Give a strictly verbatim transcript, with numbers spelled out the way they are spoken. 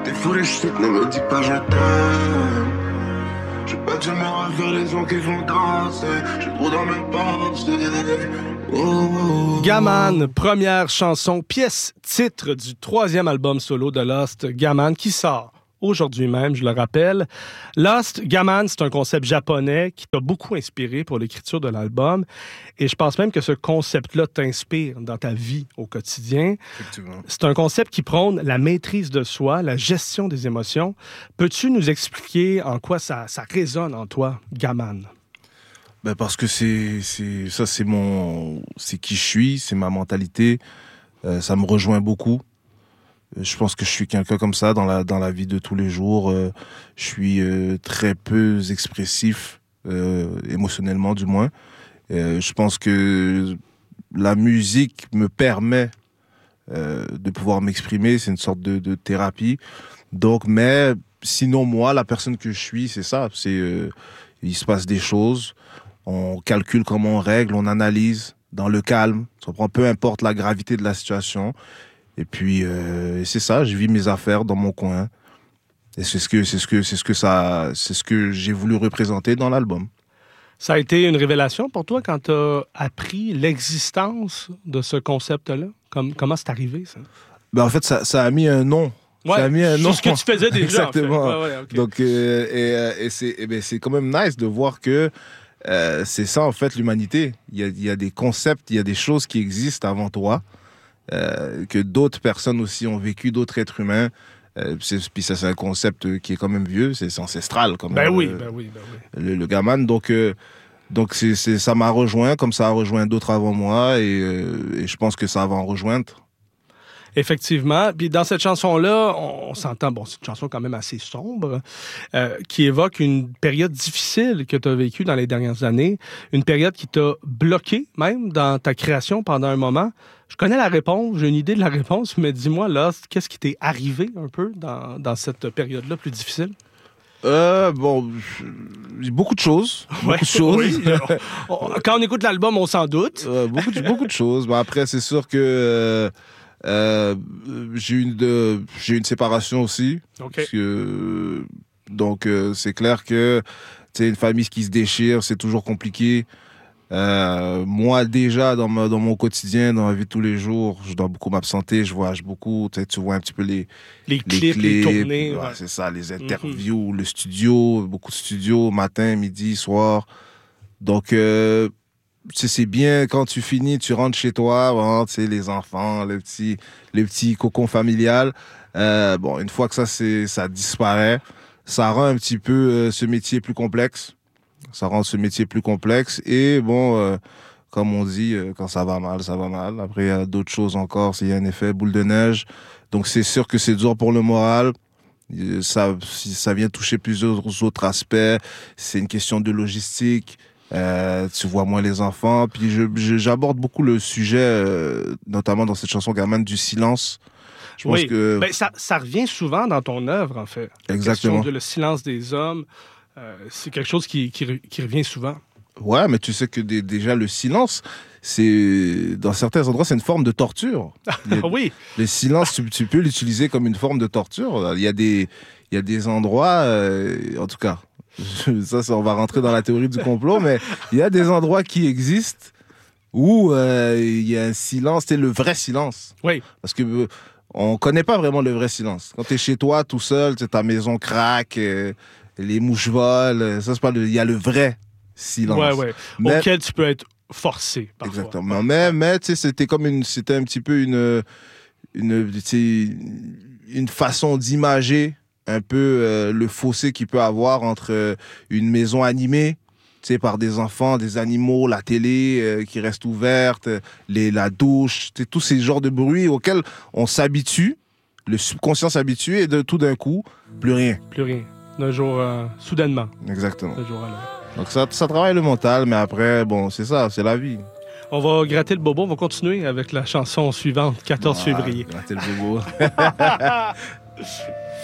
T'es fou les chutes, ne me dis pas je t'aime. J'ai pas de jamais refaire les sons qui font danser. J'ai trop dans mes pensées. Oh, oh, oh. Gaman, première chanson, pièce titre du troisième album solo de Lost, Gaman, qui sort aujourd'hui même, je le rappelle. Lost, Gaman, c'est un concept japonais qui t'a beaucoup inspiré pour l'écriture de l'album. Et je pense même que ce concept-là t'inspire dans ta vie au quotidien. Effectivement. C'est un concept qui prône la maîtrise de soi, la gestion des émotions. Peux-tu nous expliquer en quoi ça, ça résonne en toi, Gaman? Ben parce que c'est, c'est, ça, c'est mon, c'est qui je suis, c'est ma mentalité. Euh, ça me rejoint beaucoup. Je pense que je suis quelqu'un comme ça dans la, dans la vie de tous les jours. Euh, je suis euh, très peu expressif, euh, émotionnellement du moins. Euh, je pense que la musique me permet euh, de pouvoir m'exprimer. C'est une sorte de, de thérapie. Donc, mais sinon, moi, la personne que je suis, c'est ça. C'est, euh, il se passe des choses. On calcule comment on règle, on analyse dans le calme. Ça prend peu importe la gravité de la situation. Et puis, euh, c'est ça, je vis mes affaires dans mon coin. Et c'est ce que, c'est ce que, c'est ce que ça, c'est ce que j'ai voulu représenter dans l'album. Ça a été une révélation pour toi quand tu as appris l'existence de ce concept-là? Comme, comment c'est arrivé, ça? Ben, en fait, ça, ça a mis un nom. Ouais, ça a mis un nom. c'est ce que tu faisais déjà, Exactement. en fait. Ouais, ouais, okay. Donc, euh, et, euh, et, c'est, et ben, c'est quand même nice de voir que euh, c'est ça, en fait, l'humanité. Il y a, il y a des concepts, il y a des choses qui existent avant toi. Euh, que d'autres personnes aussi ont vécu, d'autres êtres humains. Euh, c'est, puis ça, c'est un concept qui est quand même vieux, c'est, c'est ancestral. Quand même, ben oui, euh, ben oui, ben oui. Le, le Gaman. Donc, euh, donc c'est, c'est, ça m'a rejoint, comme ça a rejoint d'autres avant moi, et, euh, et je pense que ça va en rejoindre. Effectivement. Puis dans cette chanson-là, on, on s'entend, bon, c'est une chanson quand même assez sombre, euh, qui évoque une période difficile que tu as vécue dans les dernières années, une période qui t'a bloqué même dans ta création pendant un moment. Je connais la réponse, j'ai une idée de la réponse, mais dis-moi, là, qu'est-ce qui t'est arrivé un peu dans, dans cette période-là plus difficile? Euh, bon, beaucoup de choses. Ouais, beaucoup de choses. Oui, on, on, quand on écoute l'album, on s'en doute. Euh, beaucoup, de, beaucoup de choses. Bon, après, c'est sûr que euh, euh, j'ai, une de, j'ai une séparation aussi. Okay. Parce que, donc, euh, c'est clair que une famille qui se déchire, c'est toujours compliqué. Euh, moi, déjà, dans, ma, dans mon quotidien, dans ma vie de tous les jours, je dois beaucoup m'absenter, je voyage beaucoup. Tu vois un petit peu les, les, les clips, clips, les tournées. Ouais, ouais. C'est ça, les interviews, mm-hmm. le studio, beaucoup de studios, matin, midi, soir. Donc, euh, c'est bien quand tu finis, tu rentres chez toi, bon, tu sais, les enfants, le petit, le petit cocon familial. Euh, bon, une fois que ça, c'est, ça disparaît, ça rend un petit peu euh, ce métier plus complexe. Ça rend ce métier plus complexe. Et bon, euh, comme on dit, euh, quand ça va mal, ça va mal. Après, il y a d'autres choses encore. Il y a un effet boule de neige. Donc, c'est sûr que c'est dur pour le moral. Ça, ça vient toucher plusieurs autres aspects. C'est une question de logistique. Euh, tu vois moins les enfants. Puis, je, je, j'aborde beaucoup le sujet, euh, notamment dans cette chanson Gaman, du silence. Je oui, pense que... ben, ça, ça revient souvent dans ton œuvre, en fait. Exactement. La question de le silence des hommes. Euh, c'est quelque chose qui, qui, qui revient souvent. Ouais, mais tu sais que d- déjà, le silence, c'est dans certains endroits, c'est une forme de torture. Ah oui. Le silence, tu, tu peux l'utiliser comme une forme de torture. Il y a des, il y a des endroits, euh, en tout cas, ça, ça, on va rentrer dans la théorie du complot, mais il y a des endroits qui existent où euh, il y a un silence, c'est le vrai silence. Oui. Parce que euh, on connaît pas vraiment le vrai silence. Quand tu es chez toi, tout seul, ta maison craque. Euh, les mouches volent, ça c'est pas le, il y a le vrai silence. Ouais, ouais. Mais, auquel tu peux être forcé parfois. Exactement. Mais, mais tu sais, c'était comme une, c'était un petit peu une, une, une façon d'imager un peu euh, le fossé qu'il peut avoir entre euh, une maison animée, tu sais, par des enfants, des animaux, la télé euh, qui reste ouverte, les, la douche, tu sais, tous ces genres de bruits auxquels on s'habitue, le subconscient s'habitue et de tout d'un coup, plus rien. Plus rien. D'un jour, euh, soudainement. Exactement. D'un jour à l'autre. Donc ça, ça travaille le mental, mais après, bon, c'est ça, c'est la vie. On va gratter le bobo, on va continuer avec la chanson suivante, quatorze février. Gratter le bobo.